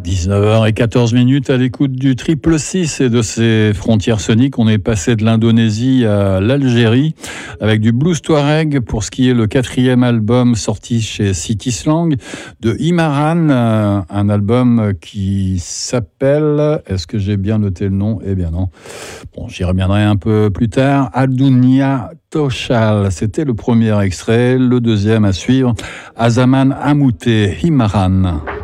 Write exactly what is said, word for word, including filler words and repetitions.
dix-neuf heures quatorze minutes à l'écoute du Triple Six et de ses frontières soniques. On est passé de l'Indonésie à l'Algérie avec du blues touareg pour ce qui est le quatrième album sorti chez City Slang de Imaran, un album qui s'appelle, est-ce que j'ai bien noté le nom? Eh bien non. Bon, j'y reviendrai un peu plus tard. Adunia Toshal, c'était le premier extrait. Le deuxième à suivre, Azaman Amouté, Imaran.